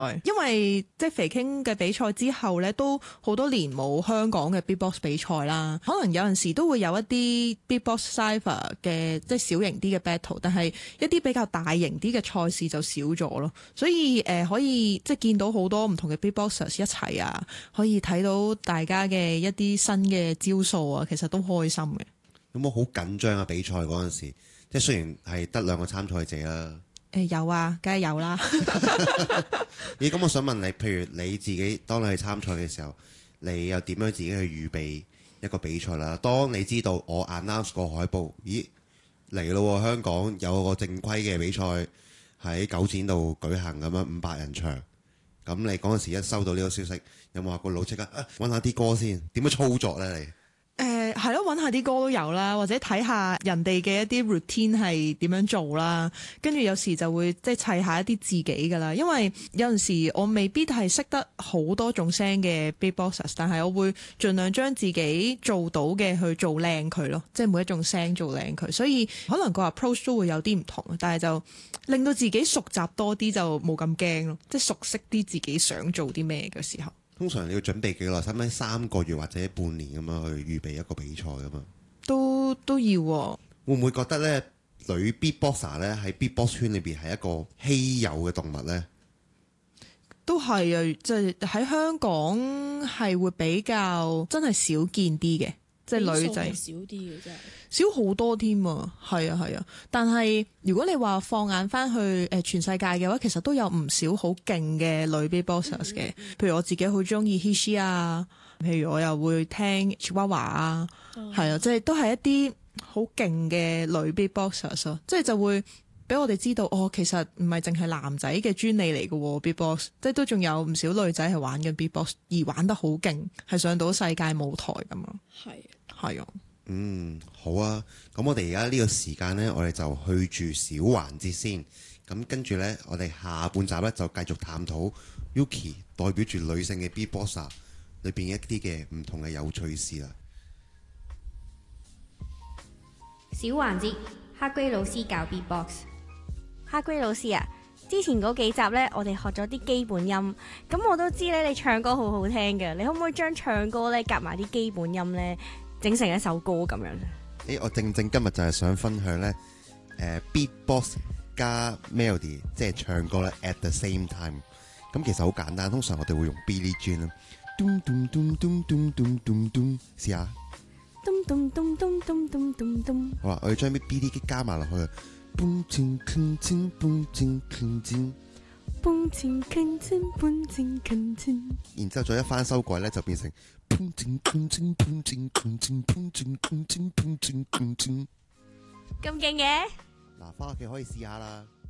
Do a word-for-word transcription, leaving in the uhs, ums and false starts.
因為即係肥傾嘅比賽之後咧，都好多年冇香港嘅 beatbox 比賽啦。可能有陣時都會有一啲 beatbox cypher 嘅即係小型啲嘅 battle，但係一啲比較大型啲嘅賽事就少咗咯。所以誒、呃、可以即係見到好多唔同嘅 beatboxers 一齊啊，可以睇到大家嘅一啲新嘅招數啊，其實都開心嘅。 有冇好緊張嘅比賽嗰陣時？即係雖然係得兩個參賽者啦。 誒、呃、有啊，梗係有啦。 咦，咁我想問你，譬如你自己當你去參賽嘅時候，你又點樣自己去預備一個比賽啦？當你知道我 announce 個海報，咦嚟咯，香港有個正規嘅比賽喺九展度舉行咁樣五百人場，咁你嗰陣時一收到呢個消息，有冇話個腦即刻啊揾下啲歌先？點樣操作呢？你？ 誒係咯，揾下啲歌都有啦，或者睇下人哋嘅一啲 routine 係點樣做啦，跟住有時就會即係砌下一啲自己噶啦。因為有陣時我未必係識得好多種聲嘅 beatboxers，但係我會盡量將自己做到嘅去做靚佢咯，即係每一種聲做靚佢。所以可能個 approach 都會有啲唔同，但係就令到自己熟習多啲，就冇咁驚咯，即係熟悉啲自己想做啲咩嘅時候。 通常你要準備幾耐？使唔使三個月或者半年咁樣去預備一個比賽咁嘛？ 都都要、啊。 會唔會覺得咧女 beatboxer 咧喺 beatbox 圈裏邊係一個稀有嘅動物咧？ 都係啊，即係喺香港係會比較真係少見啲嘅，即係女仔少啲嘅真係少好多添啊，係啊係啊。但係如果你話放眼翻去誒全世界嘅話，其實都有唔少好勁嘅女 beatboxers 嘅，嗯、譬如我自己好中意 Hishi 啊，譬如我又會聽 Chihuahua 啊，係、哦、啊，即係都係一啲好勁嘅女 beatboxers 咯，即係就會俾我哋知道哦，其實唔係淨係男仔嘅專利嚟嘅喎 beatbox，即係都仲有唔少女仔係玩緊 beatbox 而玩得好勁，係上到世界舞台咁咯。 係係啊。 嗯，好啊，咁我哋而家呢個時間呢，我哋就去住小環節先。咁跟住呢，我哋下半集呢，就繼續探討 Yuki 代表住女性嘅 beatboxer 裏邊一啲嘅唔同嘅有趣事啦。 小環節，黑龜老師教 beatbox。 黑龜老師啊，之前嗰幾集呢，我哋學咗啲基本音，咁我都知咧你唱歌好好聽嘅，你可唔可以將唱歌呢夾埋啲基本音呢？整成一首歌咁樣。 誒，我正正今日就係想分享咧，誒、呃、beatbox 加 melody，即係唱歌咧 at the same time。咁其實好簡單，通常我哋會用 Billie Jean 啦，咚咚咚咚咚咚咚咚，試下。 咚咚咚咚咚咚咚咚。 好啦，我要將啲 Billie 加埋落去。嘣靜吭靜，嘣靜吭靜， 嘣靜吭靜，嘣靜吭靜。 然之後再一翻修改咧，就變成。咁勁嘅， 嗱，翻屋企可以試下啦。